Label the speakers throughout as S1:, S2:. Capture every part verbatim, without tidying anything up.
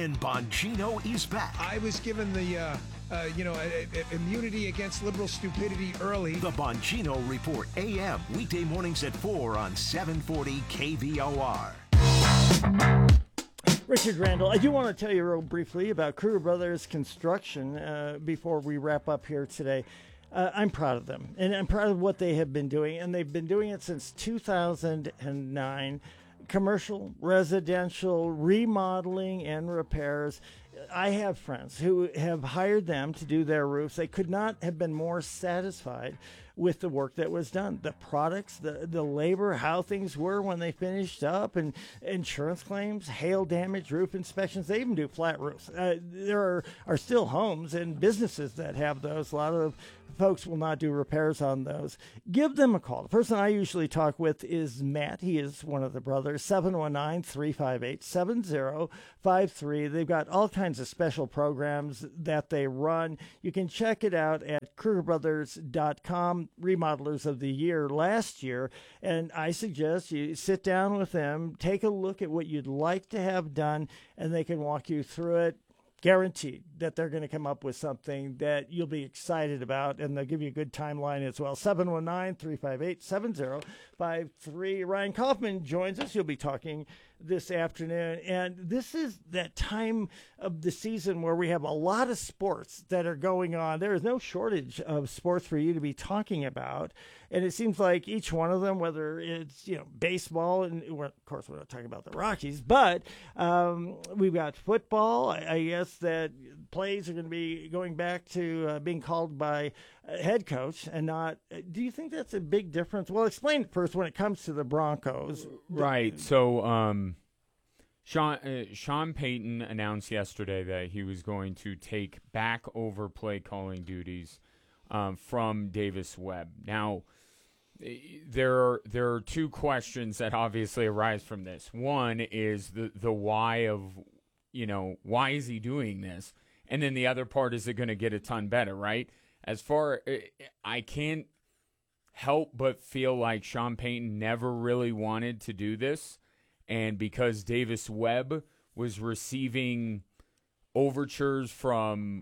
S1: Kevin Bongino is back.
S2: I was given the, uh, uh, you know, a, a, immunity against liberal stupidity early.
S1: The Bongino Report, A M, weekday mornings at four on seven forty K V O R.
S3: Richard Randall, I do want to tell you real briefly about Kruger Brothers Construction uh, before we wrap up here today. Uh, I'm proud of them, and I'm proud of what they have been doing, and they've been doing it since two thousand nine. Commercial, residential, remodeling, and repairs. I have friends who have hired them to do their roofs. They could not have been more satisfied with the work that was done. The products, the, the labor, how things were when they finished up, and insurance claims, hail damage, roof inspections. They even do flat roofs. Uh, there are, are still homes and businesses that have those. A lot of folks will not do repairs on those. Give them a call. The person I usually talk with is Matt. He is one of the brothers. seven one nine, three five eight, seven zero five three. They've got all kinds of special programs that they run. You can check it out at Kruger Brothers dot com. Remodelers of the Year last year, and I suggest you sit down with them, take a look at what you'd like to have done, and they can walk you through it. Guaranteed that they're going to come up with something that you'll be excited about, and they'll give you a good timeline as well. seven one nine, three five eight, seven zero five three. Ryan Kaufman joins us. You'll be talking this afternoon, and this is that time of the season where we have a lot of sports that are going on. There is no shortage of sports for you to be talking about, and it seems like each one of them, whether it's, you know, baseball, and we're, of course we're not talking about the Rockies, but um, we've got football. I, I guess that plays are going to be going back to uh, being called by a head coach and not. Do you think that's a big difference? Well, explain first when it comes to the Broncos.
S4: Right. So um, Sean, uh, Sean Payton announced yesterday that he was going to take back over play calling duties um, from Davis Webb. Now, there are, there are two questions that obviously arise from this. One is the, the why of, you know, why is he doing this? And then the other part, is it going to get a ton better, right? As far, I can't help but feel like Sean Payton never really wanted to do this. And because Davis Webb was receiving overtures from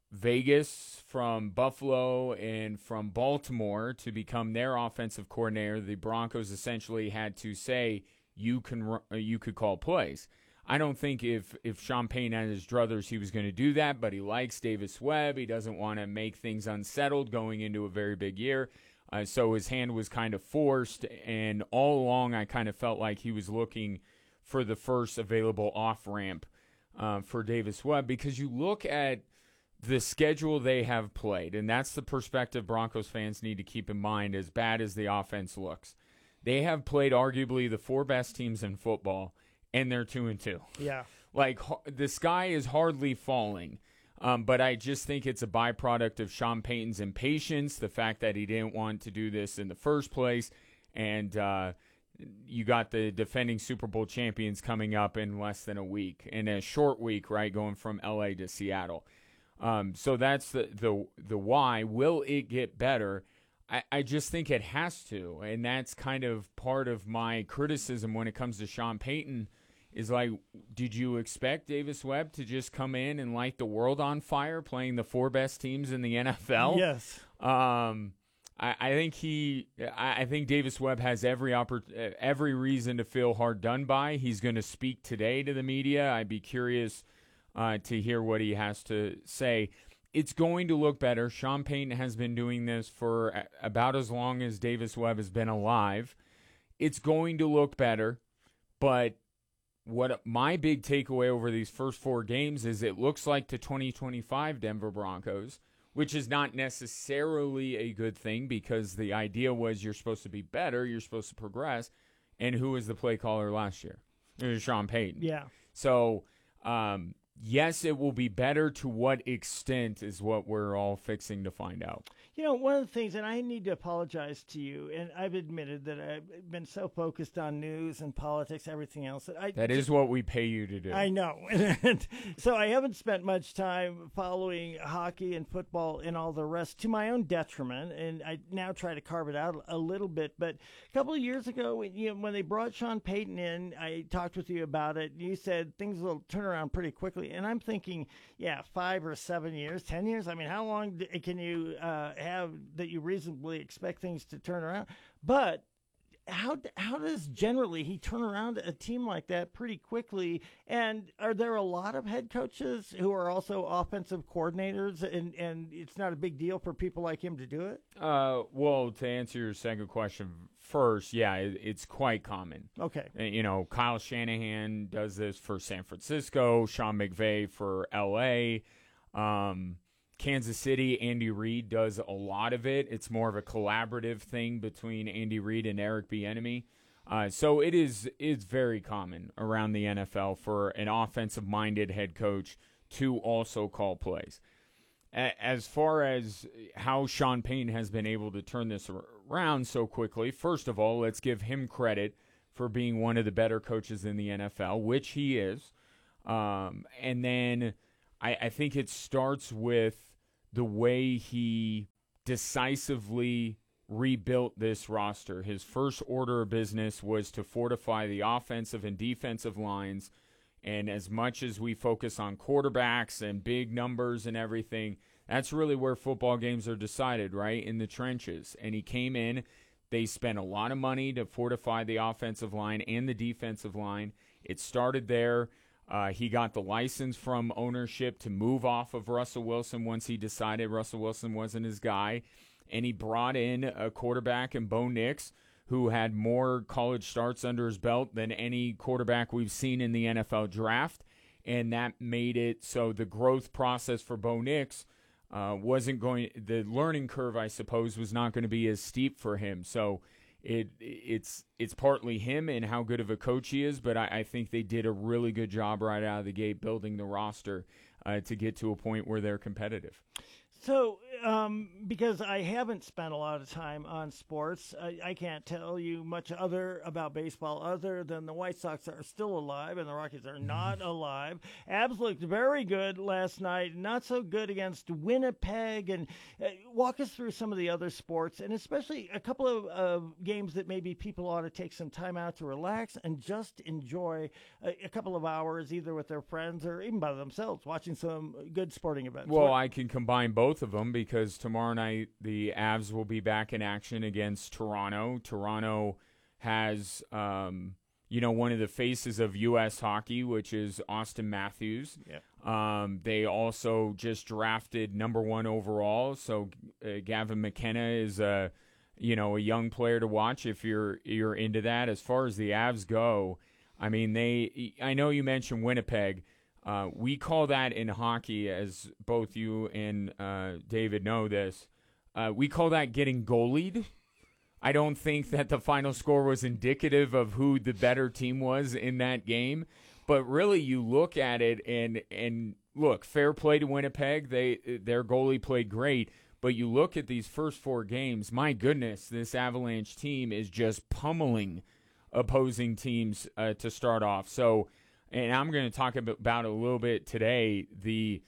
S4: Vegas, from Buffalo, and from Baltimore to become their offensive coordinator, the Broncos essentially had to say, you can you could call plays. I don't think if, if Sean Payton had his druthers, he was going to do that, but he likes Davis Webb. He doesn't want to make things unsettled going into a very big year. Uh, so his hand was kind of forced, and all along I kind of felt like he was looking for the first available off-ramp uh, for Davis Webb, because you look at the schedule they have played, and that's the perspective Broncos fans need to keep in mind, as bad as the offense looks. They have played arguably the four best teams in football, and they're two and two.
S3: Yeah.
S4: Like, the sky is hardly falling. Um, but I just think it's a byproduct of Sean Payton's impatience, the fact that he didn't want to do this in the first place. And uh, you got the defending Super Bowl champions coming up in less than a week, in a short week, right, going from L A to Seattle. Um, so that's the, the, the why. Will it get better? I, I just think it has to. And that's kind of part of my criticism when it comes to Sean Payton. Is like, did you expect Davis Webb to just come in and light the world on fire playing the four best teams in the N F L?
S3: Yes.
S4: Um, I, I think he, I, I think Davis Webb has every oppor- every reason to feel hard done by. He's going to speak today to the media. I'd be curious uh, to hear what he has to say. It's going to look better. Sean Payton has been doing this for about as long as Davis Webb has been alive. It's going to look better, but what my big takeaway over these first four games is it looks like the twenty twenty-five Denver Broncos, which is not necessarily a good thing, because the idea was you're supposed to be better, you're supposed to progress. And who was the play caller last year? It was Sean Payton.
S3: Yeah.
S4: So, um, yes, it will be better. To what extent is what we're all fixing to find out.
S3: You know, one of the things, and I need to apologize to you, and I've admitted that I've been so focused on news and politics, everything else. That, I,
S4: that is what we pay you to do.
S3: I know. And so I haven't spent much time following hockey and football and all the rest, to my own detriment, and I now try to carve it out a little bit. But a couple of years ago, when, you know, when they brought Sean Payton in, I talked with you about it, and you said things will turn around pretty quickly. quickly. And I'm thinking, yeah, five or seven years, ten years. I mean, how long d- can you uh, have that you reasonably expect things to turn around? But how how does generally he turn around a team like that pretty quickly? And are there a lot of head coaches who are also offensive coordinators, and, and it's not a big deal for people like him to do it?
S4: Uh, well, to answer your second question first, yeah, it, it's quite common.
S3: Okay.
S4: Uh, You know, Kyle Shanahan does this for San Francisco, Sean McVay for L A, um, Kansas City, Andy Reid does a lot of it. It's more of a collaborative thing between Andy Reid and Eric Bieniemy. Uh, so it is is very common around the N F L for an offensive-minded head coach to also call plays. A- as far as how Sean Payton has been able to turn this around so quickly, first of all, let's give him credit for being one of the better coaches in the N F L, which he is. Um, and then I, I think it starts with the way he decisively rebuilt this roster. His first order of business was to fortify the offensive and defensive lines. And as much as we focus on quarterbacks and big numbers and everything, that's really where football games are decided, right? In the trenches. And he came in, they spent a lot of money to fortify the offensive line and the defensive line. It started there. Uh, he got the license from ownership to move off of Russell Wilson once he decided Russell Wilson wasn't his guy. And he brought in a quarterback in Bo Nix, who had more college starts under his belt than any quarterback we've seen in the N F L draft. And that made it so the growth process for Bo Nix uh, wasn't going, the learning curve, I suppose, was not going to be as steep for him. So It it's it's partly him and how good of a coach he is, but I, I think they did a really good job right out of the gate building the roster uh, to get to a point where they're competitive.
S3: So, um, because I haven't spent a lot of time on sports, I, I can't tell you much other about baseball other than the White Sox are still alive and the Rockies are not alive. Abs looked very good last night, not so good against Winnipeg. And uh, walk us through some of the other sports, and especially a couple of uh, games that maybe people ought to take some time out to relax and just enjoy a, a couple of hours, either with their friends or even by themselves, watching some good sporting events.
S4: Well,
S3: What-
S4: I can combine both. Both of them, because tomorrow night the Avs will be back in action against Toronto. Toronto has, um, you know, one of the faces of U S hockey, which is Austin Matthews.
S3: Yeah.
S4: Um, they also just drafted number one overall, so uh, Gavin McKenna is a, you know, a young player to watch if you're you're into that. As far as the Avs go, I mean, they. I know you mentioned Winnipeg. Uh, we call that in hockey, as both you and uh, David know this, uh, we call that getting goalied. I don't think that the final score was indicative of who the better team was in that game. But really, you look at it, and and look, fair play to Winnipeg. They Their goalie played great. But you look at these first four games, my goodness, this Avalanche team is just pummeling opposing teams uh, to start off. So, and I'm going to talk about it a little bit today, the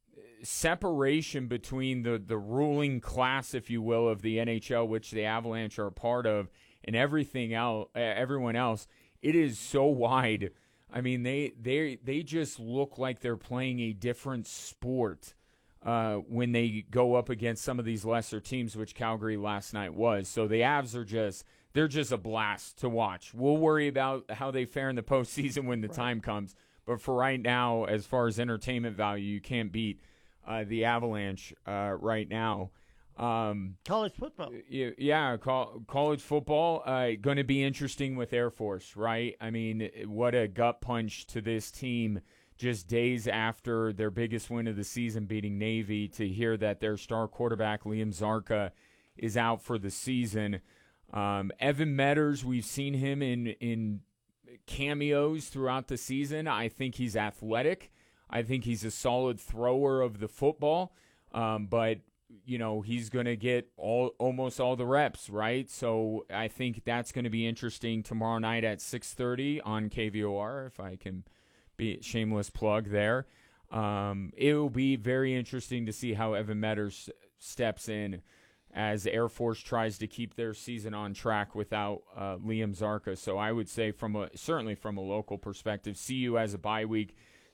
S4: separation between the, the ruling class, if you will, of the N H L, which the Avalanche are a part of, and everything else, everyone else, it is so wide. I mean, they they they just look like they're playing a different sport uh, when they go up against some of these lesser teams, which Calgary last night was. So the Avs are just – they're just a blast to watch. We'll worry about how they fare in the postseason when the right. time comes. But for right now, as far as entertainment value, you can't beat uh, the Avalanche uh, right now. Um,
S3: college football.
S4: Yeah, yeah co- college football. Uh, going to be interesting with Air Force, right? I mean, what a gut punch to this team just days after their biggest win of the season, beating Navy, to hear that their star quarterback, Liam Zarka, is out for the season. Um, Evan Metters, we've seen him in, in cameos throughout the season. I think he's athletic. I think he's a solid thrower of the football. Um, but, you know, he's going to get all almost all the reps, right? So I think that's going to be interesting tomorrow night at six thirty on K V O R, if I can be shameless plug there. Um, it will be very interesting to see how Evan Metters steps in as Air Force tries to keep their season on track without uh, Liam Zarka. So I would say, from a certainly from a local perspective, C U has a bye week.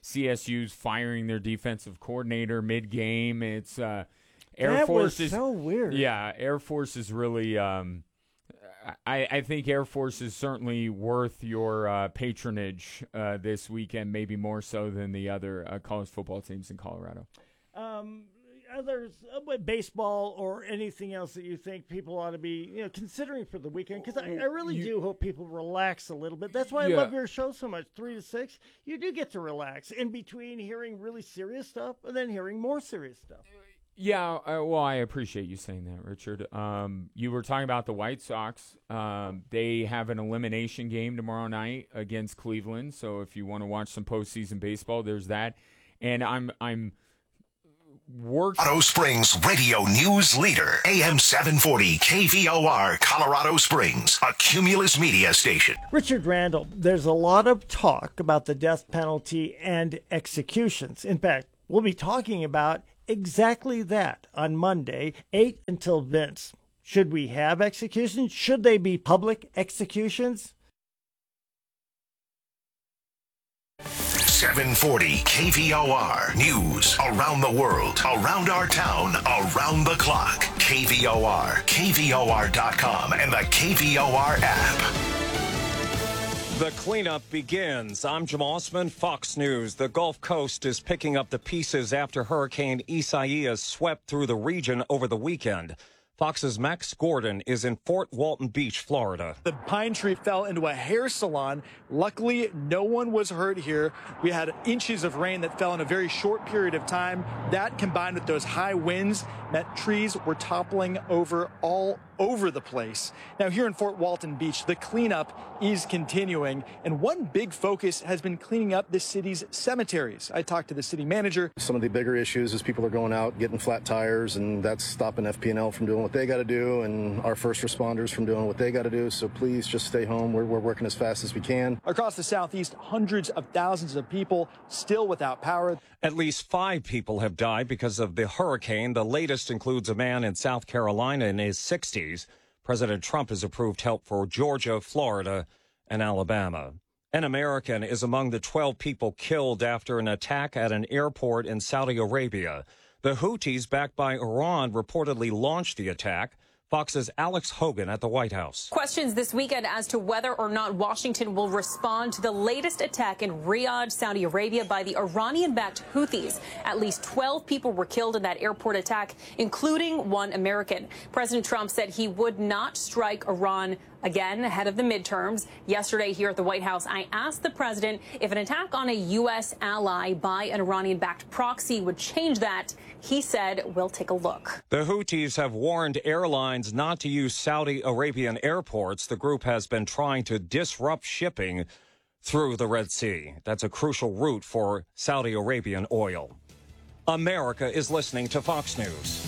S4: C S U's firing their defensive coordinator mid-game. It's uh, Air
S3: that
S4: Force
S3: was
S4: is
S3: so weird.
S4: Yeah, Air Force is really. Um, I, I think Air Force is certainly worth your uh, patronage uh, this weekend, maybe more so than the other uh, college football teams in Colorado.
S3: Um, others, uh, what, baseball or anything else that you think people ought to be, you know, considering for the weekend? Because I, I really
S4: You-
S3: do hope people relax a little bit. That's why I
S4: Yeah.
S3: love your show so much. Three to six, you do get to relax in between hearing really serious stuff and then hearing more serious stuff.
S4: Yeah, uh, well, I appreciate you saying that, Richard. Um, you were talking about the White Sox. Um, they have an elimination game tomorrow night against Cleveland. So if you want to watch some postseason baseball, there's that. And I'm I'm working.
S1: Colorado Springs radio news leader, A M seven forty K V O R, Colorado Springs, a Cumulus media station.
S3: Richard Randall, there's a lot of talk about the death penalty and executions. In fact, we'll be talking about exactly that on Monday, eight until Vince. Should we have executions? Should they be public executions?
S1: seven forty K V O R. News around the world, around our town, around the clock. K V O R, K V O R dot com, and the K V O R app.
S5: The cleanup begins. I'm Jamal Osman, Fox News. The Gulf Coast is picking up the pieces after Hurricane Isaias swept through the region over the weekend. Fox's Max Gordon is in Fort Walton Beach, Florida.
S6: The pine tree fell into a hair salon. Luckily, no one was hurt here. We had inches of rain that fell in a very short period of time. That, combined with those high winds, meant trees were toppling over all over the place. Now, here in Fort Walton Beach, the cleanup is continuing, and one big focus has been cleaning up the city's cemeteries. I talked to the city manager.
S7: Some of the bigger issues is people are going out getting flat tires, and that's stopping F P and L from doing what they got to do, and our first responders from doing what they got to do. So please just stay home. We're, we're working as fast as we can.
S6: Across the southeast, hundreds of thousands of people still without power.
S5: At least five people have died because of the hurricane. The latest includes a man in South Carolina in his sixties. President Trump has approved help for Georgia, Florida, and Alabama. An American is among the twelve people killed after an attack at an airport in Saudi Arabia. The Houthis, backed by Iran, reportedly launched the attack. Fox's Alex Hogan at the White House.
S8: Questions this weekend as to whether or not Washington will respond to the latest attack in Riyadh, Saudi Arabia by the Iranian-backed Houthis. At least twelve people were killed in that airport attack, including one American. President Trump said he would not strike Iran again ahead of the midterms. Yesterday here at the White House, I asked the president if an attack on a U S ally by an Iranian-backed proxy would change that. He said, we'll take a look.
S5: The Houthis have warned airlines not to use Saudi Arabian airports. The group has been trying to disrupt shipping through the Red Sea. That's a crucial route for Saudi Arabian oil. America is listening to Fox News.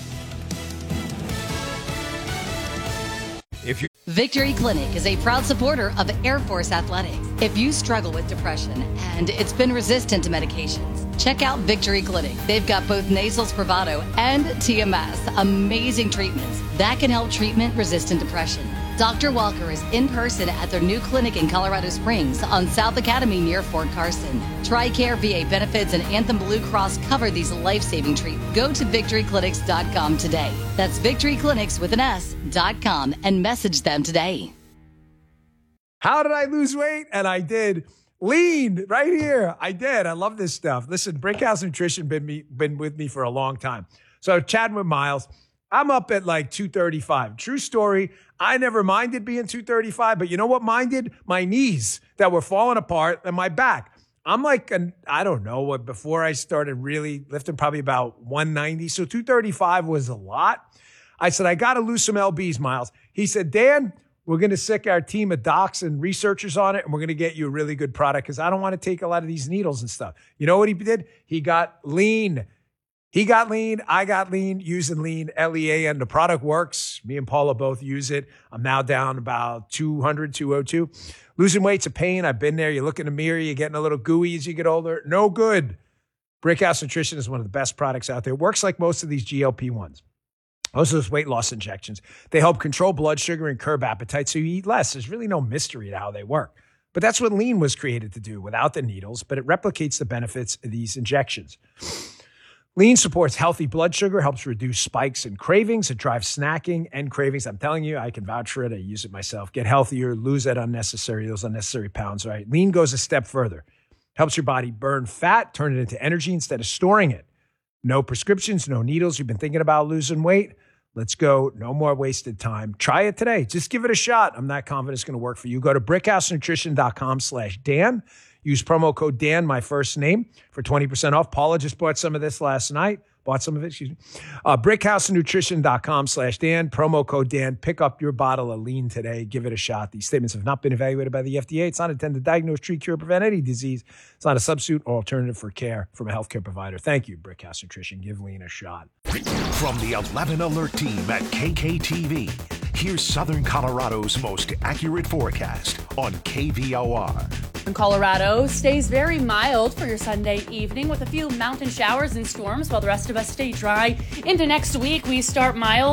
S9: If you Victory Clinic is a proud supporter of Air Force Athletics. If you struggle with depression and it's been resistant to medications, check out Victory Clinic. They've got both nasal Spravato and T M S, amazing treatments that can help treatment-resistant depression. Doctor Walker is in person at their new clinic in Colorado Springs on South Academy near Fort Carson. TRICARE V A benefits and Anthem Blue Cross cover these life-saving treatments. Go to victory clinics dot com today. That's victory clinics with an S dot com and message them today.
S2: How did I lose weight? And I did. Lean right here. I did. I love this stuff. Listen, Brickhouse Nutrition been me been with me for a long time. So chatting with Miles, I'm up at like two thirty-five. True story. I never minded being two thirty-five, but you know what minded? My knees that were falling apart and my back. I'm like, an, I don't know what, before I started really lifting, probably about one ninety. So two thirty-five was a lot. I said, I got to lose some L Bs, Miles. He said, Dan, we're going to sick our team of docs and researchers on it, and we're going to get you a really good product because I don't want to take a lot of these needles and stuff. You know what he did? He got lean. He got lean. I got lean using lean, L E A, and the product works. Me and Paula both use it. I'm now down about two hundred, two oh two. Losing weight's a pain. I've been there. You look in the mirror, you're getting a little gooey as you get older. No good. Brickhouse Nutrition is one of the best products out there. It works like most of these G L P ones. Most of those weight loss injections. They help control blood sugar and curb appetite so you eat less. There's really no mystery to how they work. But that's what Lean was created to do without the needles, but it replicates the benefits of these injections. Lean supports healthy blood sugar, helps reduce spikes and cravings. It drives snacking and cravings. I'm telling you, I can vouch for it. I use it myself. Get healthier, lose that unnecessary, those unnecessary pounds, right? Lean goes a step further. Helps your body burn fat, turn it into energy instead of storing it. No prescriptions, no needles. You've been thinking about losing weight? Let's go. No more wasted time. Try it today. Just give it a shot. I'm not confident it's going to work for you. Go to brickhousenutrition.com slash Dan. Use promo code Dan, my first name, for twenty percent off. Paula just bought some of this last night. Bought some of it, excuse me. Uh, brickhousenutrition.com slash Dan. Promo code Dan. Pick up your bottle of Lean today. Give it a shot. These statements have not been evaluated by the F D A. It's not intended to diagnose, treat, cure, prevent any disease. It's not a substitute or alternative for care from a healthcare provider. Thank you, Brickhouse Nutrition. Give Lean a shot.
S1: From the eleven Alert team at K K T V, here's Southern Colorado's most accurate forecast on K V O R.
S10: Colorado stays very mild for your Sunday evening with a few mountain showers and storms while the rest of us stay dry. Into next week, we start mild.